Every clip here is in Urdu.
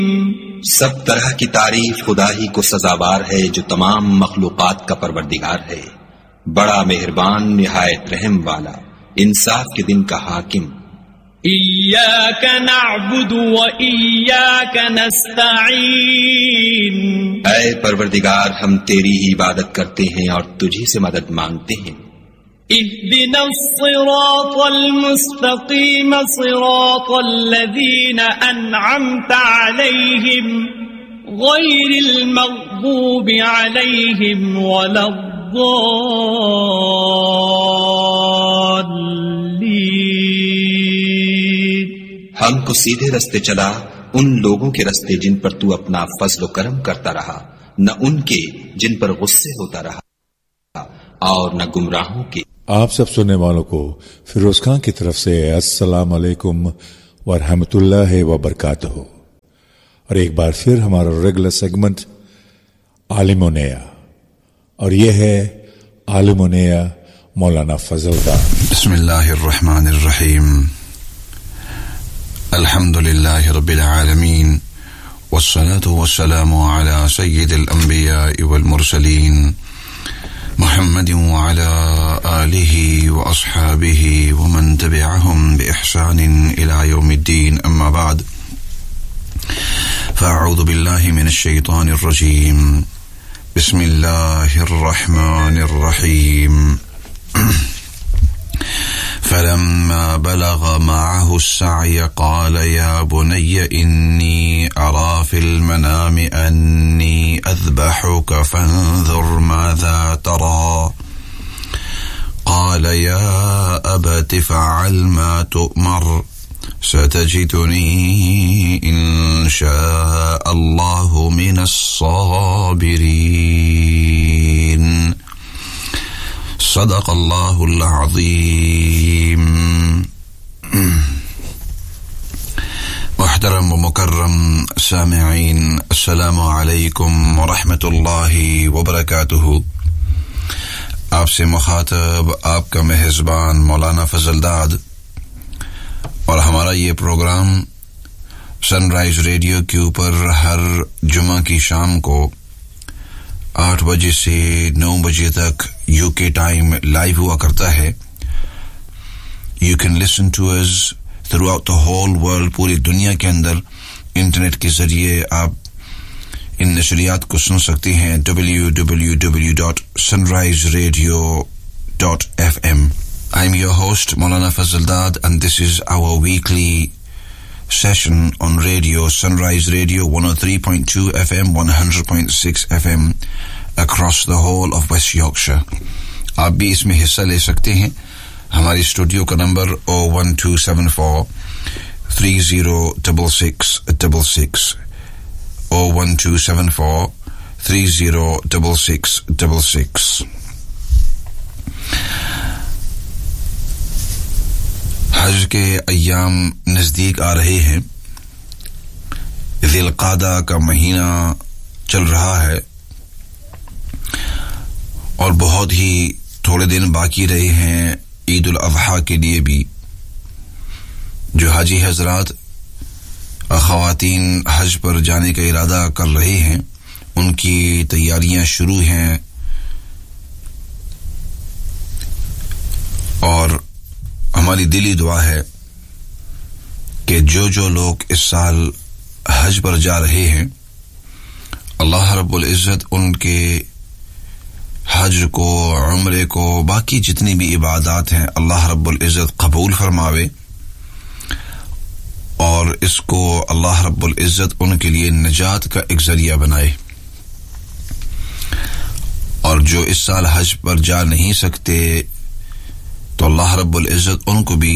سب طرح کی تعریف خدا ہی کو سزاوار ہے جو تمام مخلوقات کا پروردگار ہے، بڑا مہربان، نہایت رحم والا، انصاف کے دن کا حاکم۔ ایاک نعبد و ایاک نستعین، اے پروردگار ہم تیری ہی عبادت کرتے ہیں اور تجھی سے مدد مانگتے ہیں۔ اهدنا الصراط المستقيم صراط الذين أنعمت عليهم غير المغضوب عليهم ولا الضالين۔ ہم کو سیدھے رستے چلا، ان لوگوں کے رستے جن پر تو اپنا فضل و کرم کرتا رہا، نہ ان کے جن پر غصے ہوتا رہا اور نہ گمراہوں کے۔ آپ سب سننے والوں کو فیروز خان کی طرف سے السلام علیکم ورحمۃ اللہ وبرکاتہ، اور ایک بار پھر ہمارا ریگولر سیگمنٹ عالم و نیا، اور یہ ہے عالم و نیا مولانا فضل داد۔ بسم اللہ الرحمن الرحیم، الحمد للہ رب العالمین، والصلاة والسلام على سید الانبیاء والمرسلین محمد وعلى آله وأصحابه ومن تبعهم بإحسان إلى يوم الدين، أما بعد، فأعوذ بالله من الشيطان الرجيم، بسم الله الرحمن الرحيم۔ فلما بلغ معه السعي قال يا بني إني أرى في المنام أني أذبحك فانظر ماذا ترى، قال يا أبت فعل ما تؤمر ستجدني إن شاء الله من الصابرين، صدق اللہ العظیم۔ محترم و مکرم سامعین، السلام علیکم ورحمۃ اللہ وبرکاتہ۔ آپ سے مخاطب آپ کا میزبان مولانا فضل داد، اور ہمارا یہ پروگرام سن رائز ریڈیو کے اوپر ہر جمعہ کی شام کو 8 بجے سے 9 بجے تک یو کے ٹائم لائیو ہوا کرتا ہے۔ You can listen to us through out the whole world, پوری دنیا کے اندر انٹرنیٹ کے ذریعے آپ ان نشریات کو سن سکتے ہیں www.sunriseradio.fm۔ I am your host Maulana Fazal Dad, and this is our weekly session on radio, Sunrise Radio 103.2 FM, 100.6 FM across the whole of West Yorkshire۔ آپ بھی اس میں حصہ لے سکتے ہیں۔ ہماری اسٹوڈیو کا نمبر 01274306666 01274306666۔ حج کے ایام نزدیک آ رہے ہیں، ذی القعدہ کا مہینہ چل رہا ہے، اور بہت ہی تھوڑے دن باقی رہے ہیں عید الاضحیٰ کے لیے بھی۔ جو حاجی حضرات خواتین حج پر جانے کا ارادہ کر رہے ہیں، ان کی تیاریاں شروع ہیں، اور ہماری دلی دعا ہے کہ جو لوگ اس سال حج پر جا رہے ہیں، اللہ رب العزت ان کے حج کو، عمرے کو، باقی جتنی بھی عبادات ہیں اللہ رب العزت قبول فرماوے، اور اس کو اللہ رب العزت ان کے لیے نجات کا ایک ذریعہ بنائے۔ اور جو اس سال حج پر جا نہیں سکتے تو اللہ رب العزت ان کو بھی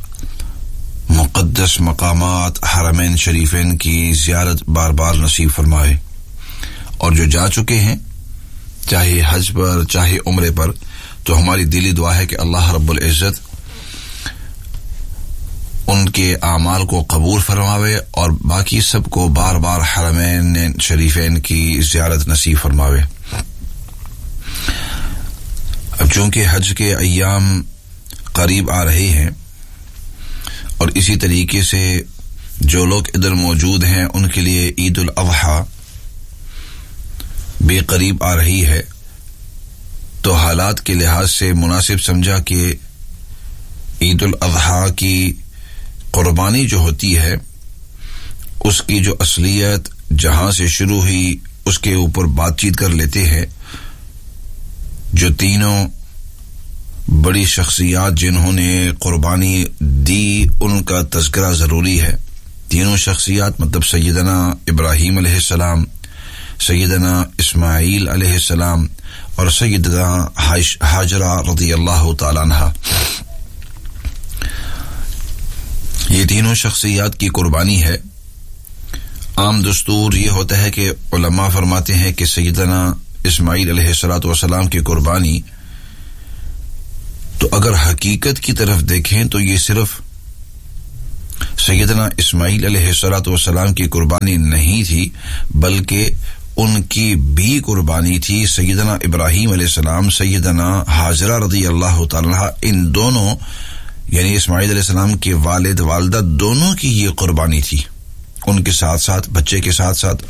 مقدس مقامات حرمین شریفین کی زیارت بار بار نصیب فرمائے، اور جو جا چکے ہیں چاہے حج پر چاہے عمرے پر، تو ہماری دلی دعا ہے کہ اللہ رب العزت ان کے اعمال کو قبول فرماوے اور باقی سب کو بار بار حرمین شریفین کی زیارت نصیب فرماوے۔ اب چونکہ حج کے ایام قریب آ رہے ہیں، اور اسی طریقے سے جو لوگ ادھر موجود ہیں ان کے لیے عید الاضحیٰ بے قریب آ رہی ہے، تو حالات کے لحاظ سے مناسب سمجھا کہ عید الاضحیٰ کی قربانی جو ہوتی ہے اس کی جو اصلیت جہاں سے شروع ہوئی اس کے اوپر بات چیت کر لیتے ہیں۔ جو تینوں بڑی شخصیات جنہوں نے قربانی دی ان کا تذکرہ ضروری ہے۔ تینوں شخصیات مطلب سیدنا ابراہیم علیہ السلام، سیدنا اسماعیل علیہ السلام اور سیدنا ہاجرہ رضی اللہ تعالیٰ عنہا، یہ تینوں شخصیات کی قربانی ہے۔ عام دستور یہ ہوتا ہے کہ علماء فرماتے ہیں کہ سیدنا اسماعیل علیہ السلام کی قربانی، تو اگر حقیقت کی طرف دیکھیں تو یہ صرف سیدنا اسماعیل علیہ السلام کی قربانی نہیں تھی، بلکہ ان کی بھی قربانی تھی سیدنا ابراہیم علیہ السلام، سیدنا ہاجرہ رضی اللہ تعالیٰ عنہ، ان دونوں یعنی اسماعیل علیہ السلام کے والد والدہ دونوں کی یہ قربانی تھی، ان کے ساتھ ساتھ بچے کے ساتھ ساتھ۔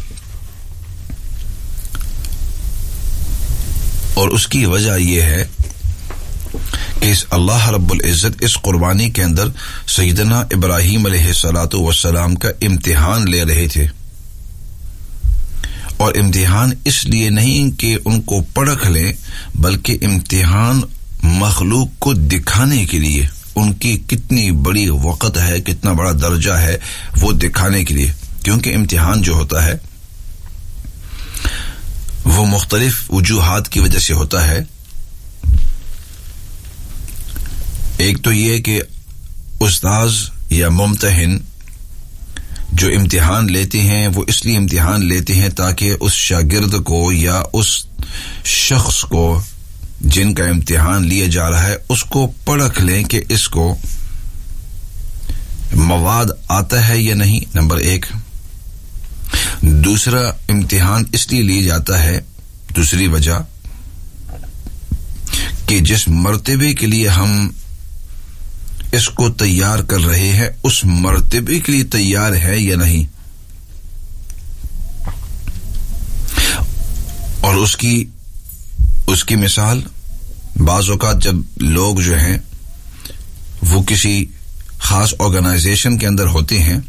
اور اس کی وجہ یہ ہے کہ اللہ رب العزت اس قربانی کے اندر سیدنا ابراہیم علیہ السلام کا امتحان لے رہے تھے، اور امتحان اس لیے نہیں کہ ان کو پرکھ لیں، بلکہ امتحان مخلوق کو دکھانے کے لیے، ان کی کتنی بڑی وقت ہے، کتنا بڑا درجہ ہے، وہ دکھانے کے لیے۔ کیونکہ امتحان جو ہوتا ہے وہ مختلف وجوہات کی وجہ سے ہوتا ہے۔ ایک تو یہ کہ استاذ یا ممتحن جو امتحان لیتے ہیں وہ اس لیے امتحان لیتے ہیں تاکہ اس شاگرد کو یا اس شخص کو جن کا امتحان لیا جا رہا ہے اس کو پرکھ لیں کہ اس کو مواد آتا ہے یا نہیں، نمبر ایک۔ دوسرا امتحان اس لیے لیا جاتا ہے، دوسری وجہ کہ جس مرتبے کے لیے ہم اس کو تیار کر رہے ہیں اس مرتبے کے لیے تیار ہے یا نہیں، اور اس کی مثال بعض اوقات جب لوگ جو ہیں وہ کسی خاص آرگنائزیشن کے اندر ہوتے ہیں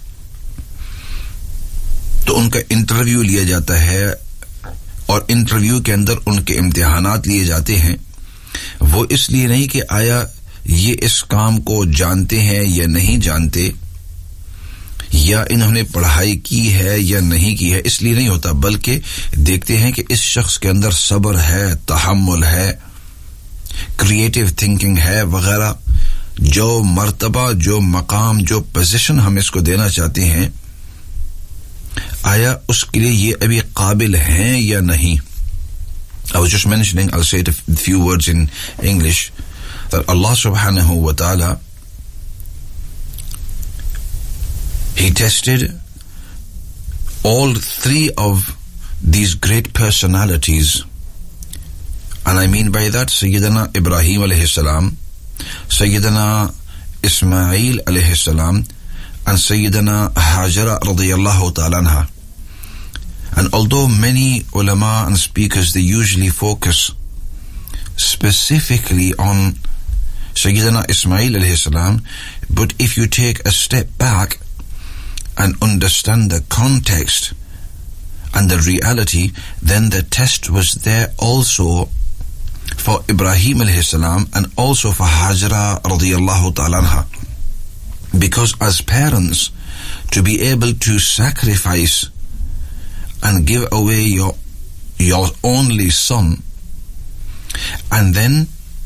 تو ان کا انٹرویو لیا جاتا ہے، اور انٹرویو کے اندر ان کے امتحانات لیے جاتے ہیں، وہ اس لیے نہیں کہ آیا یہ اس کام کو جانتے ہیں یا نہیں جانتے، یا انہوں نے پڑھائی کی ہے یا نہیں کی ہے، اس لیے نہیں ہوتا، بلکہ دیکھتے ہیں کہ اس شخص کے اندر صبر ہے، تحمل ہے، کریٹیو تھنکنگ ہے وغیرہ، جو مرتبہ، جو مقام، جو پوزیشن ہم اس کو دینا چاہتے ہیں، آیا اس کے لیے یہ ابھی قابل ہیں یا نہیں۔ I was just mentioning, I'll say it a few words in English, that Allah subhanahu wa ta'ala, He tested all three of these great personalities, and I mean by that Sayyidina Ibrahim alayhi salam, Sayyidina Ismail alayhi salam, and Sayyidina Hajara radiyallahu ta'ala anha. And although many ulama and speakers, they usually focus specifically on Sayyidina Ismail alayhi salam, but if you take a step back and understand the context and the reality, then the test was there also for Ibrahim alayhi salam and also for Hajara radiyallahu ta'ala anha. Because as parents, to be able to sacrifice and give away your only son, and then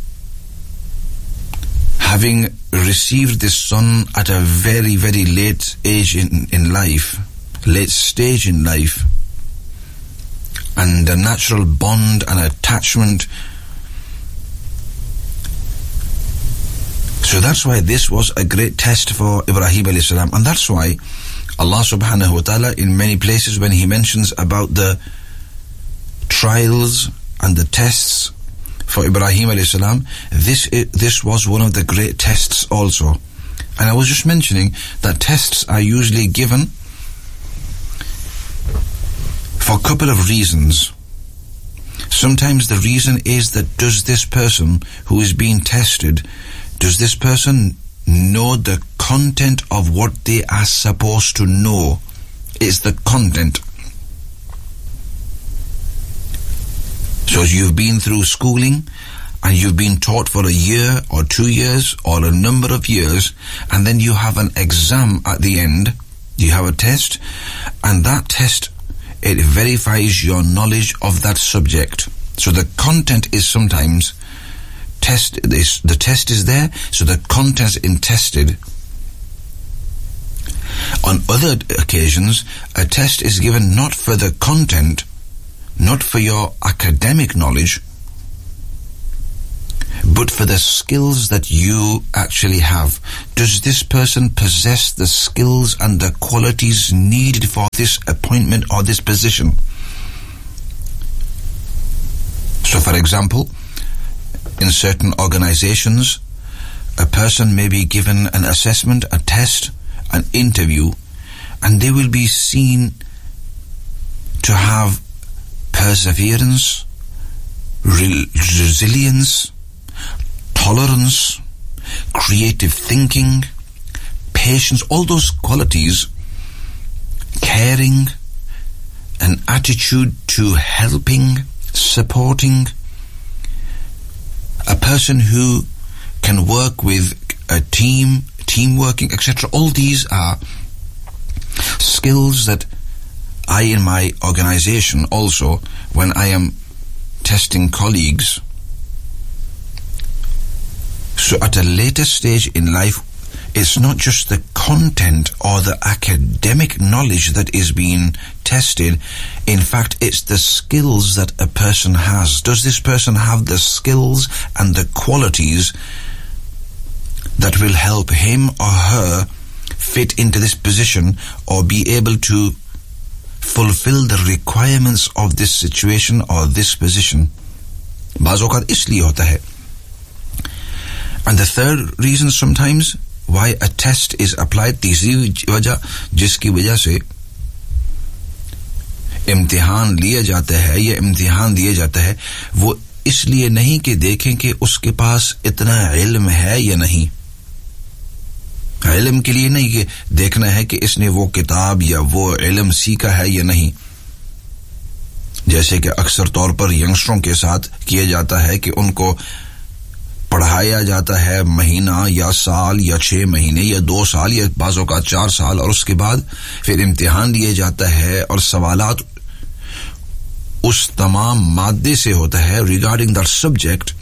having received this son at a very, very late age in life, late stage in life, and the natural bond and attachment. So that's why this was a great test for Ibrahim alayhi salam, and that's why Allah subhanahu wa ta'ala in many places when He mentions about the trials and the tests for Ibrahim alayhi salam, this was one of the great tests also. And I was just mentioning that tests are usually given for a couple of reasons. Sometimes the reason is that does this person who is being tested, does this person know the content of what they are supposed to know? Is the content. So you've been through schooling and you've been taught for a year or 2 years or a number of years, and then you have an exam at the end, you have a test, and that test, it verifies your knowledge of that subject. So the content is sometimes the test is there, so the content is tested. On other occasions, a test is given not for the content, not for your academic knowledge, but for the skills that you actually have. Does this person possess the skills and the qualities needed for this appointment or this position? So, for example, in certain organizations, a person may be given an assessment, a test, an interview, and they will be seen to have perseverance, resilience, tolerance, creative thinking, patience, all those qualities, caring, an attitude to helping, supporting, a person who can work with a team, teamworking, etc. All these are skills that I in my organization also, when I am testing colleagues, so at a later stage in life, it's not just the content or the academic knowledge that is being tested. In fact, it's the skills that a person has. Does this person have the skills and the qualities that will help him or her fit into this position or be able to fulfill the requirements of this situation or this position? Baaz awqat isliye hota hai. And the third reason sometimes why a test is applied, तीसरी वजह जिसकी वजह से इम्तिहान लिया जाता है या इम्तिहान दिया जाता है, वो इसलिए नहीं कि देखें कि उसके पास इतना इल्म है या नहीं. इल्म के लिए नहीं कि देखना है कि इसने वो किताब या वो इल्म सीखा है या नहीं. जैसे कि अक्सर तौर पर यंगस्टरों के साथ किया जाता है कि उनको पढ़ाया जाता है महीना या साल या 6 महीने या 2 साल या बाज़ों का 4 साल, और उसके बाद फिर इम्तिहान दिया जाता है और सवालात उस तमाम मादे से होता है रिगार्डिंग दैट सब्जेक्ट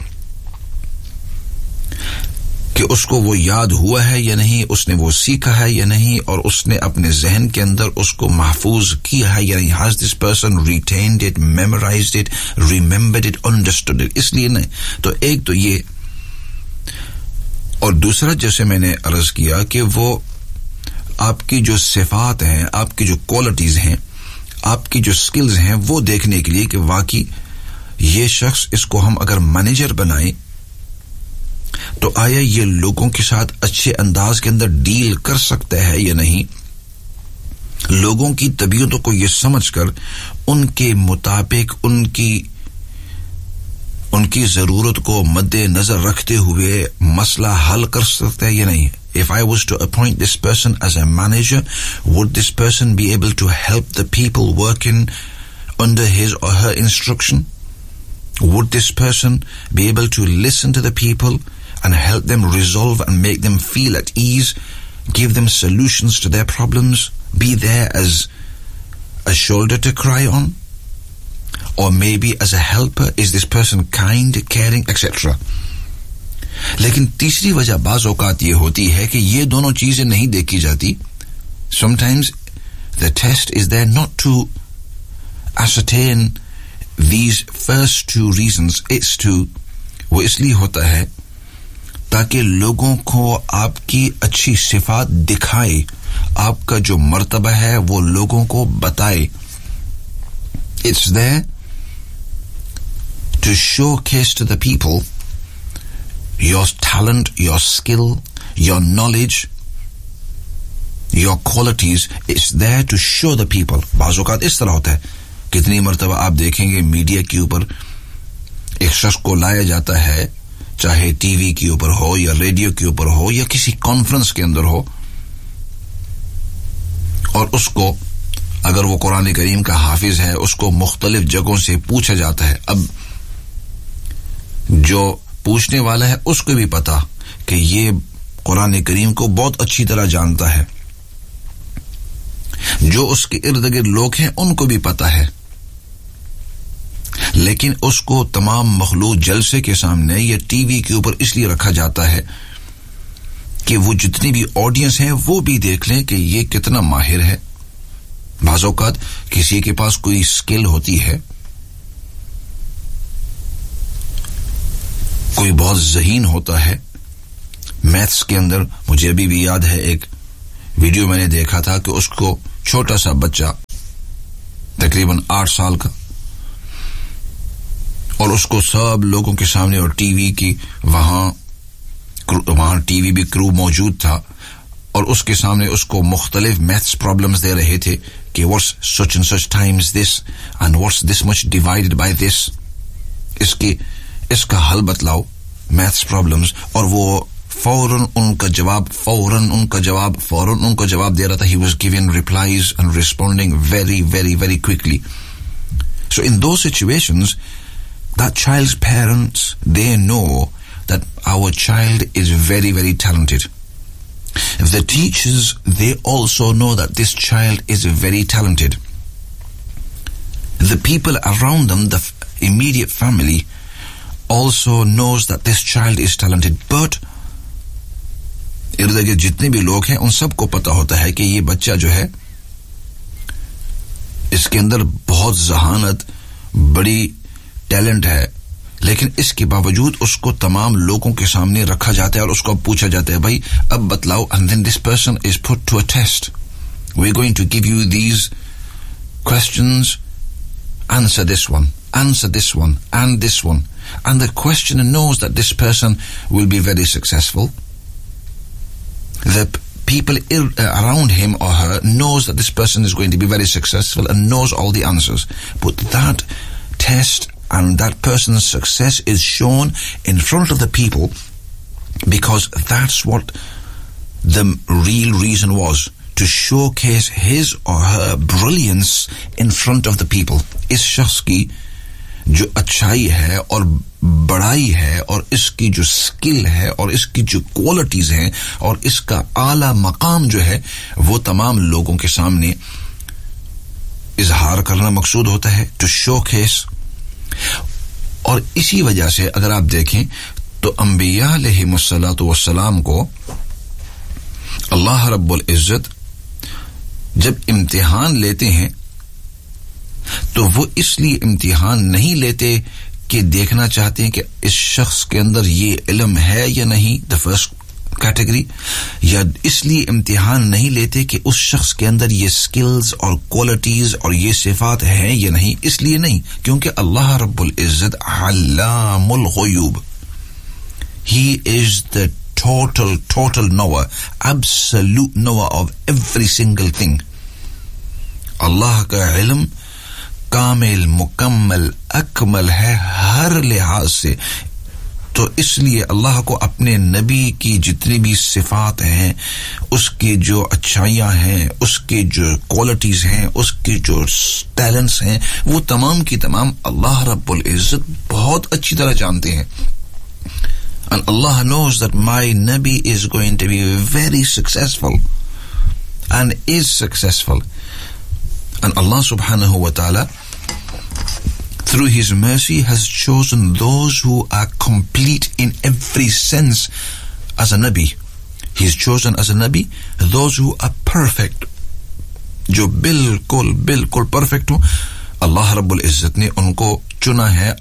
कि उसको वो याद हुआ है या नहीं, उसने वो सीखा है या नहीं, और उसने अपने ज़हन के अंदर उसको महफूज किया है या नहीं. Has this person retained it, memorised it, remembered it, understood it. इसलिए नहीं तो एक तो ये, और दूसरा जैसे मैंने अर्ज किया कि वो आपकी जो सिफात हैं, आपकी जो क्वालिटीज हैं, आपकी जो स्किल्स हैं, वो देखने के लिए कि वाकई ये शख्स, इसको हम अगर मैनेजर बनाएं तो आया ये लोगों के साथ अच्छे अंदाज के अंदर डील कर सकता है या नहीं, लोगों की तबीयतों को ये समझकर उनके मुताबिक उनकी जरूरत को मद्दे नजर रखते हुए मसला हल कर सकता है या नहीं. If I was to appoint this person as a manager, would this person be able to help the people working under his or her instruction? Would this person be able to listen to the people and help them resolve and make them feel at ease, give them solutions to their problems, be there as a shoulder to cry on? Or maybe as a helper, is this person kind, caring, etc. लेकिन तीसरी वजह बाज़ औक़ात ये होती है कि ये दोनों चीजें नहीं देखी जाती. Sometimes the test is there not to ascertain these first 2 reasons. It's to, वो इसलिए होता है ताकि लोगों को आपकी अच्छी सिफात दिखाए, आपका जो मर्तबा है वो लोगों को बताए. It's there to showcase to the people your talent, your skill, your knowledge, your qualities, it's there to show the people. بعض اوقات اس طرح ہوتا ہے, کتنی مرتبہ آپ دیکھیں گے میڈیا کے اوپر ایک شخص کو لایا جاتا ہے, چاہے ٹی وی کے اوپر ہو یا ریڈیو کے اوپر ہو یا کسی کانفرنس کے اندر ہو, اور اس کو اگر وہ قرآن کریم کا حافظ ہے اس کو مختلف جگہوں سے پوچھا جاتا ہے. اب جو پوچھنے والا ہے اس کو بھی پتا کہ یہ قرآن کریم کو بہت اچھی طرح جانتا ہے, جو اس کے ارد گرد لوگ ہیں ان کو بھی پتا ہے, لیکن اس کو تمام مخلوق جلسے کے سامنے یا ٹی وی کے اوپر اس لیے رکھا جاتا ہے کہ وہ جتنی بھی آڈینس ہیں وہ بھی دیکھ لیں کہ یہ کتنا ماہر ہے. بعض اوقات کسی کے پاس کوئی سکل ہوتی ہے, کوئی بہت ذہین ہوتا ہے میتھس کے اندر. مجھے ابھی بھی یاد ہے ایک ویڈیو میں نے دیکھا تھا کہ اس کو چھوٹا سا بچہ تقریباً 8 سال کا, اور اس کو سب لوگوں کے سامنے, اور ٹی وی کی وہاں ٹی وی بھی کرو موجود تھا, اور اس کے سامنے اس کو مختلف میتھس پرابلمز دے رہے تھے کہ what's such and such times this and what's this much divided by this, اس کا حل بتلاؤ میتھس پرابلمز. اور وہ فوراً ان کا جواب دے رہا تھا. He was giving replies and responding very, very, very quickly. So in those situations, that child's parents, they know that our child is very, very talented. If the teachers, they also know that this child is very talented. The people around them, the immediate family, also knows that this child is talented. But ارد گرد جتنے بھی لوگ ہیں ان سب کو پتا ہوتا ہے کہ یہ بچہ جو ہے اس کے اندر بہت ذہانت, بڑی ٹیلنٹ ہے, لیکن اس کے باوجود اس کو تمام لوگوں کے سامنے رکھا جاتا ہے اور اس کو پوچھا جاتا ہے بھائی اب بتلاؤ, and then this person is put to a test. We're going to give you these questions, answer this one, and this one. And the questioner knows that this person will be very successful. The people around him or her knows that this person is going to be very successful and knows all the answers. But that test and that person's success is shown in front of the people because that's what the real reason was, to showcase his or her brilliance in front of the people. اس شخص کی جو اچھائی ہے اور بڑائی ہے اور اس کی جو سکل ہے اور اس کی جو کوالٹیز ہیں اور اس کا اعلی مقام جو ہے وہ تمام لوگوں کے سامنے اظہار کرنا مقصود ہوتا ہے, ٹو شو کیس. اور اسی وجہ سے اگر آپ دیکھیں تو انبیاء علیہم الصلاۃ والسلام کو اللہ رب العزت جب امتحان لیتے ہیں تو وہ اس لیے امتحان نہیں لیتے کہ دیکھنا چاہتے ہیں کہ اس شخص کے اندر یہ علم ہے یا نہیں, دا فرسٹ کیٹیگری, یا اس لیے امتحان نہیں لیتے کہ اس شخص کے اندر یہ سکلز اور کوالٹیز اور یہ صفات ہیں یا نہیں, اس لیے نہیں, کیونکہ اللہ رب العزت علام الغیوب, He is the total knower, absolute knower of every single thing. اللہ کا علم کامل, مکمل, اکمل ہے ہر لحاظ سے. تو اس لیے اللہ کو اپنے نبی کی جتنی بھی صفات ہیں, اس کی جو اچھائیاں ہیں, اس کی جو کوالٹیز ہیں, اس کی جو ٹیلنٹس ہیں, وہ تمام کی تمام اللہ رب العزت بہت اچھی طرح جانتے ہیں. And Allah knows that my Nabi is going to be very successful and is successful. And Allah subhanahu wa ta'ala, through His mercy, has chosen those who are complete in every sense as a Nabi. He's chosen as a Nabi those who are perfect. جو بالکل perfect ہو, اللہ رب العزت نے ان کو چنا ہے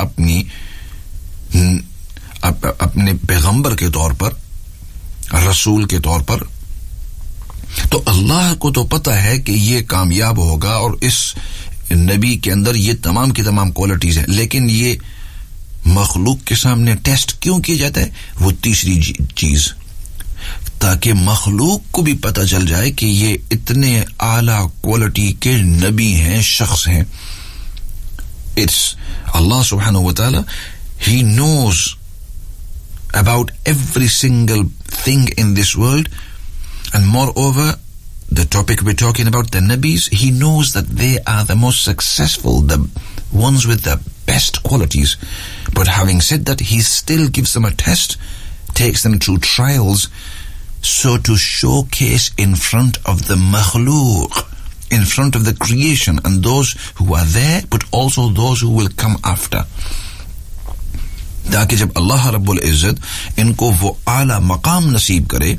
اپنے پیغمبر کے طور پر, رسول کے طور پر. تو اللہ کو تو پتہ ہے کہ یہ کامیاب ہوگا اور اس نبی کے اندر یہ تمام کی تمام کوالٹیز ہیں, لیکن یہ مخلوق کے سامنے ٹیسٹ کیوں کیا جاتا ہے؟ وہ تیسری چیز, تاکہ مخلوق کو بھی پتہ چل جائے کہ یہ اتنے اعلیٰ کوالٹی کے نبی ہیں, شخص ہیں. It's Allah subhanahu wa ta'ala, He knows about every single thing in this world, and moreover, the topic we're talking about, the Nabis, He knows that they are the most successful, the ones with the best qualities. But having said that, He still gives them a test, takes them through trials, so to showcase in front of the makhlooq, in front of the creation, and those who are there, but also those who will come after. تاکہ جب اللہ رب العزت ان کو وہ اعلیٰ مقام نصیب کرے,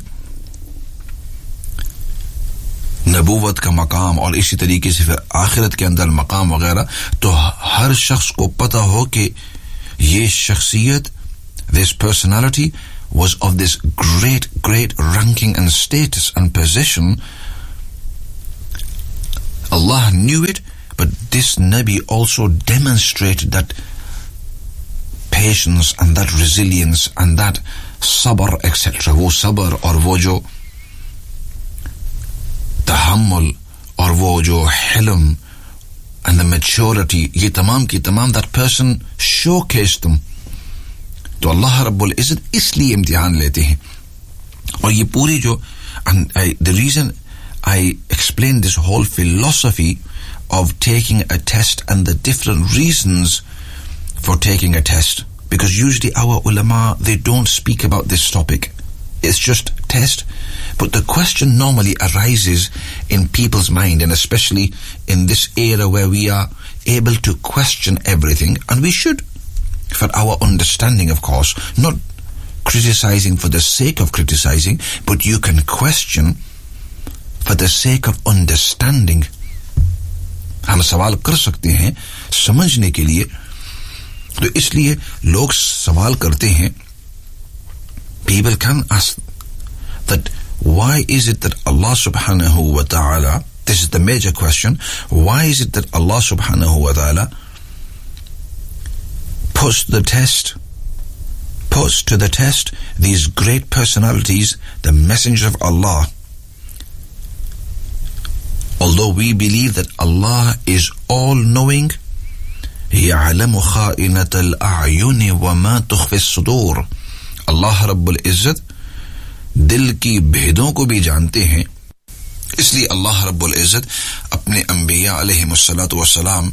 نبوت کا مقام, اور اسی طریقے سے پھر آخرت کے اندر مقام وغیرہ, تو ہر شخص کو پتہ ہو کہ یہ شخصیت, this personality was of this great ranking and status and position. Allah knew it, but this Nabi also demonstrated that patience and that resilience and that sabr, etc. وہ صبر اور وہ جو تحمل اور وہ جو حلم and the maturity, یہ تمام کی تمام, that person showcased them. تو اللہ رب العزت اس لیے امتحان لیتے ہیں. اور یہ پوری جو the reason I explained this whole philosophy of taking a test and the different reasons for taking a test, because usually our ulama, they don't speak about this topic. It's just test, but the question normally arises in people's mind, and especially in this era where we are able to question everything, and we should, for our understanding, of course, not criticizing for the sake of criticizing, but you can question for the sake of understanding. ہم سوال کر سکتے ہیں سمجھنے کے لیے, تو اس لیے لوگ سوال کرتے ہیں. People can ask that why is it that Allah subhanahu wa ta'ala, this is the major question, why is it that Allah subhanahu wa ta'ala puts to the test these great personalities, the messenger of Allah? Although we believe that Allah is all-knowing, يَعْلَمُ خَائِنَةَ الْأَعْيُنِ وَمَا تُخْفِي الصُّدُورِ, اللہ رب العزت دل کی بھیدوں کو بھی جانتے ہیں. اس لیے اللہ رب العزت اپنے انبیاء علیہم الصلاۃ والسلام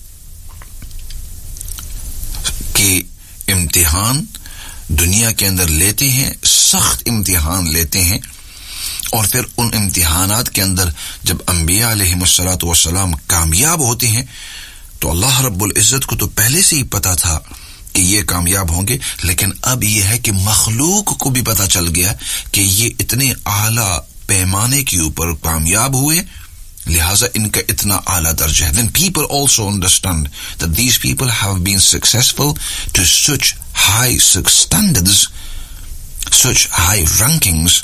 کے امتحان دنیا کے اندر لیتے ہیں, سخت امتحان لیتے ہیں, اور پھر ان امتحانات کے اندر جب انبیاء علیہم الصلاۃ والسلام کامیاب ہوتے ہیں تو اللہ رب العزت کو تو پہلے سے ہی پتا تھا کہ یہ کامیاب ہوں گے, لیکن اب یہ ہے کہ مخلوق کو بھی پتا چل گیا کہ یہ اتنے اعلیٰ پیمانے کے اوپر کامیاب ہوئے, لہذا ان کا اتنا اعلیٰ درجہ ہے. Then people also understand that these people have been successful to such high standards, such high rankings,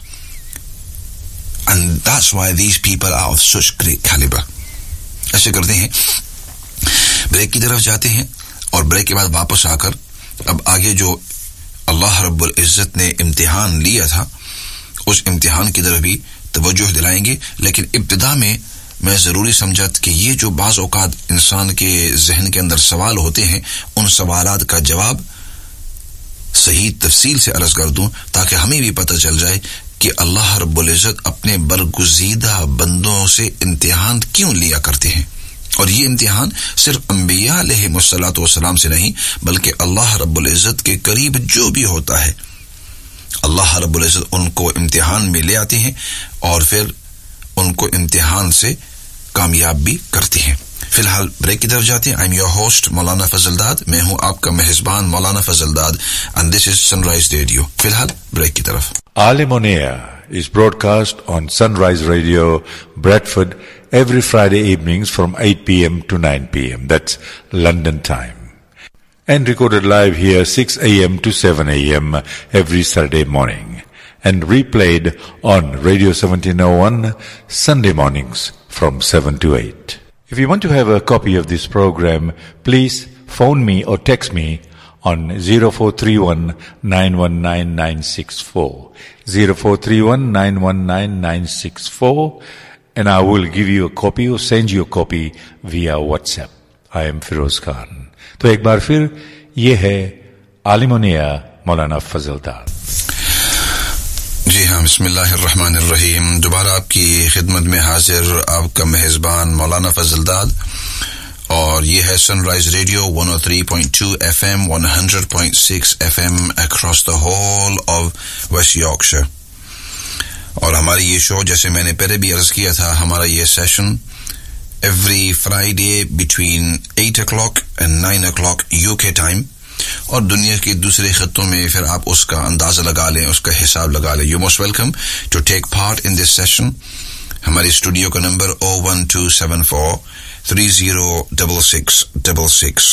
and that's why these people are of such great caliber. ایسے کرتے ہیں, بریک کی طرف جاتے ہیں, اور بریک کے بعد واپس آ کر اب آگے جو اللہ رب العزت نے امتحان لیا تھا اس امتحان کی طرف بھی توجہ دلائیں گے. لیکن ابتدا میں ضروری سمجھا کہ یہ جو بعض اوقات انسان کے ذہن کے اندر سوال ہوتے ہیں, ان سوالات کا جواب صحیح تفصیل سے عرض کر دوں تاکہ ہمیں بھی پتہ چل جائے کہ اللہ رب العزت اپنے برگزیدہ بندوں سے امتحان کیوں لیا کرتے ہیں. اور یہ امتحان صرف انبیاء علیہم الصلاۃ والسلام سے نہیں, بلکہ اللہ رب العزت کے قریب جو بھی ہوتا ہے اللہ رب العزت ان کو امتحان میں لے آتے ہیں اور پھر ان کو امتحان سے کامیاب بھی کرتے ہیں. فی الحال بریک کی طرف جاتے ہیں. I'm your host مولانا فضل داد, میں ہوں آپ کا میزبان مولانا فضل داد, and this is Sunrise Radio. فی الحال بریک کی طرف. Alim on Air is broadcast on Sunrise Radio, Bradford, every Friday evenings from 8 p.m. to 9 p.m. That's London time. And recorded live here 6 a.m. to 7 a.m. every Saturday morning. And replayed on Radio 1701 Sunday mornings from 7 to 8. If you want to have a copy of this program, please phone me or text me on 0431-919-964, 0431-919-964, and I will give you a copy or send you a copy via WhatsApp. I am Firoz Khan. تو ایک بار پھر یہ ہے عالمونیا مولانا فضل داد. جی ہاں، بسم اللہ الرحمن الرحیم. دوبارہ آپ کی خدمت میں حاضر آپ کا میزبان مولانا فضل داد، اور یہ ہے سن rise radio 103.2 FM 100.6 FM across the whole of waste Yorkshire. اور ہماری یہ شو، جیسے میں نے پہلے بھی عرض کیا تھا، ہمارا یہ session every Friday between 8 o'clock and 9 o'clock UK time, اور دنیا کے دوسرے خطوں میں پھر آپ اس کا اندازہ لگا لیں، اس کا حساب لگا لیں. You most welcome to take part in this session. ہماری اسٹوڈیو کا نمبر 01274306666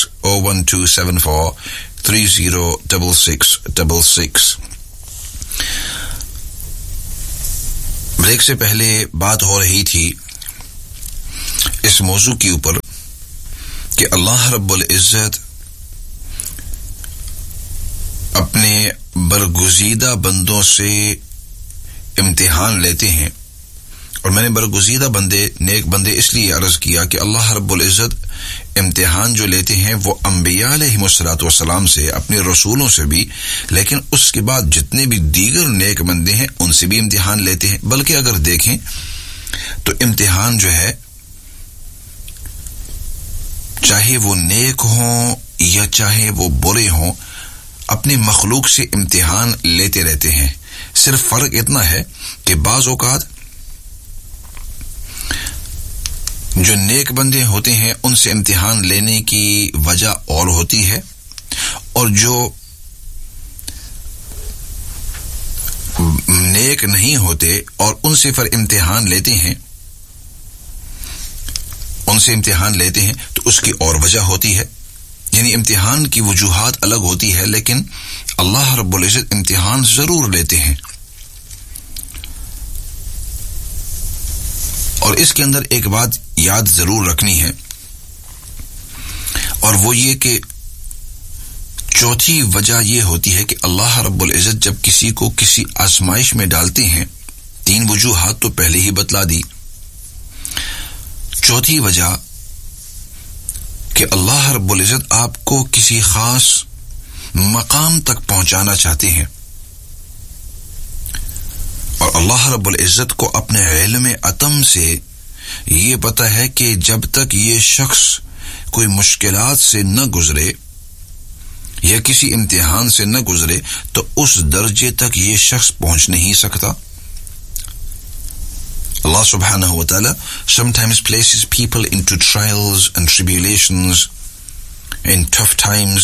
01274306666. بریک سے پہلے بات ہو رہی تھی اس موضوع کے اوپر کہ اللہ رب العزت اپنے برگزیدہ بندوں سے امتحان لیتے ہیں. اور میں نے برگزیدہ بندے، نیک بندے اس لیے عرض کیا کہ اللہ رب العزت امتحان جو لیتے ہیں وہ انبیاء علیہم الصلوۃ والسلام سے، اپنے رسولوں سے بھی، لیکن اس کے بعد جتنے بھی دیگر نیک بندے ہیں ان سے بھی امتحان لیتے ہیں. بلکہ اگر دیکھیں تو امتحان جو ہے، چاہے وہ نیک ہوں یا چاہے وہ برے ہوں، اپنی مخلوق سے امتحان لیتے رہتے ہیں. صرف فرق اتنا ہے کہ بعض اوقات جو نیک بندے ہوتے ہیں ان سے امتحان لینے کی وجہ اور ہوتی ہے، اور جو نیک نہیں ہوتے اور ان سے پھر امتحان لیتے ہیں، تو اس کی اور وجہ ہوتی ہے. یعنی امتحان کی وجوہات الگ ہوتی ہے، لیکن اللہ رب العزت امتحان ضرور لیتے ہیں. اور اس کے اندر ایک بات یاد ضرور رکھنی ہے، اور وہ یہ کہ چوتھی وجہ یہ ہوتی ہے کہ اللہ رب العزت جب کسی کو کسی آزمائش میں ڈالتے ہیں، 3 وجوہات تو پہلے ہی بتلا دی. چوتھی وجہ کہ اللہ رب العزت آپ کو کسی خاص مقام تک پہنچانا چاہتے ہیں، اور اللہ رب العزت کو اپنے علم عتم سے یہ پتہ ہے کہ جب تک یہ شخص کوئی مشکلات سے نہ گزرے یا کسی امتحان سے نہ گزرے تو اس درجے تک یہ شخص پہنچ نہیں سکتا. Allah subhanahu wa ta'ala sometimes places people into trials and tribulations in tough times,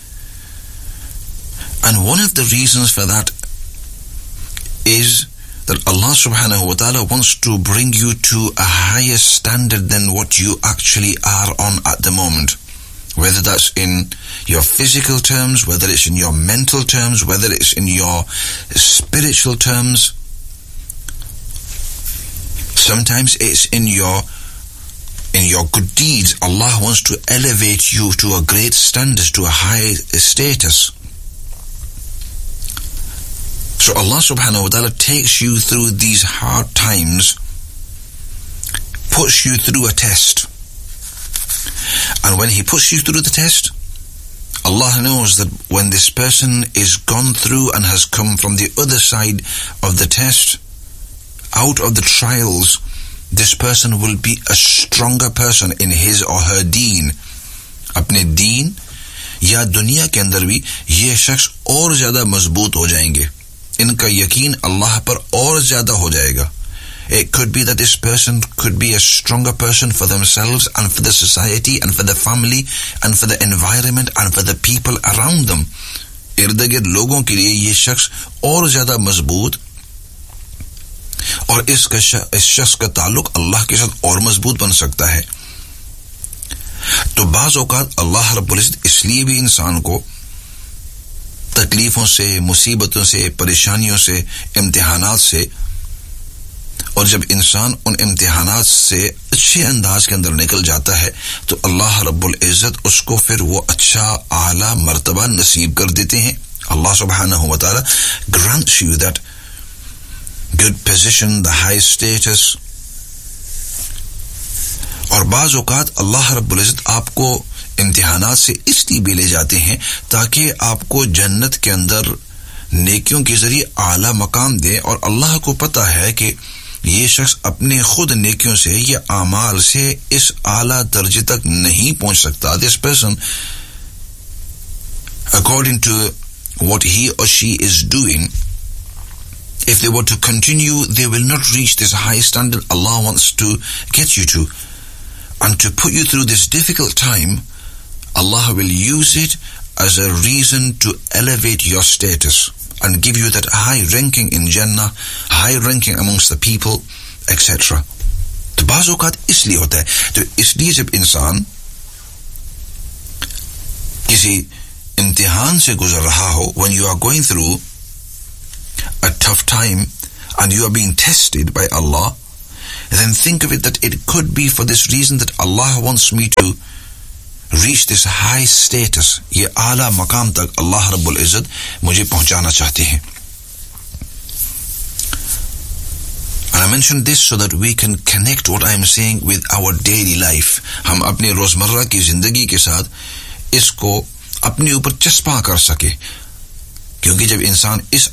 and one of the reasons for that is that Allah subhanahu wa ta'ala wants to bring you to a higher standard than what you actually are on at the moment, whether that's in your physical terms, whether it's in your mental terms, whether it's in your spiritual terms. Sometimes it's in your good deeds. Allah wants to elevate you to a great standard, to a high status. So Allah subhanahu wa ta'ala takes you through these hard times, puts you through a test. And when He puts you through the test, Allah knows that when this person is gone through and has come from the other side of the test, out of the trials, this person will be a stronger person in his or her deen. اپنے دین یا دنیا کے اندر بھی یہ شخص اور زیادہ مضبوط ہو جائیں گے، ان کا یقین اللہ پر اور زیادہ ہو جائے گا. It could be that this person could be a stronger person for themselves and for the society and for the family and for the environment and for the people around them. ارد گرد لوگوں کے لیے یہ شخص اور زیادہ مضبوط، اور اس شخص کا تعلق اللہ کے ساتھ اور مضبوط بن سکتا ہے. تو بعض اوقات اللہ رب العزت اس لیے بھی انسان کو تکلیفوں سے، مصیبتوں سے، پریشانیوں سے، امتحانات سے اور جب انسان ان امتحانات سے اچھے انداز کے اندر نکل جاتا ہے تو اللہ رب العزت اس کو پھر وہ اچھا اعلیٰ مرتبہ نصیب کر دیتے ہیں. اللہ سبحانہ و تعالی grants you that good position, the high status. اور بعض اوقات اللہ رب العزت آپ کو امتحانات سے اس لیے بھی لے جاتے ہیں تاکہ آپ کو جنت کے اندر نیکیوں کے ذریعے اعلیٰ مقام دے. اور اللہ کو پتہ ہے کہ یہ شخص اپنے خود نیکیوں سے یا اعمال سے اس اعلیٰ درجے تک نہیں پہنچ سکتا. This person, according to what he or she is doing, if they were to continue, they will not reach this high standard Allah wants to get you to. And to put you through this difficult time, Allah will use it as a reason to elevate your status and give you that high ranking in Jannah, high ranking amongst the people, etc. تو بعض اوقات اس لیے ہوتا ہے. تو اس لیے جب انسان کسی امتحان سے گزر رہا ہو, when you are going through a tough time and you are being tested by Allah, then think of it that it could be for this reason that Allah wants me to reach this high status. یہ اعلیٰ مقام تک اللہ رب العزت مجھے پہنچانا چاہتے ہیں. And I mentioned this so that we can connect what I am saying with our daily life. ہم اپنے روزمرہ کی زندگی کے ساتھ اس کو اپنے اوپر چسپاں کر سکے, کیونکہ جب انسان اس